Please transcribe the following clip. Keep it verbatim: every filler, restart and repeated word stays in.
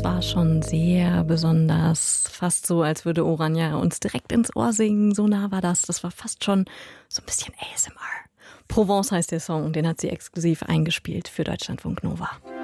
war schon sehr besonders. Fast so, als würde Oranja uns direkt ins Ohr singen. So nah war das. Das war fast schon so ein bisschen A S M R. Provence heißt der Song, den hat sie exklusiv eingespielt für Deutschlandfunk Nova.